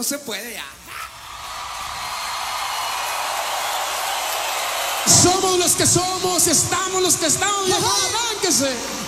no se puede ya. Somos los que somos, estamos los que estamos. Viejo, arránquese.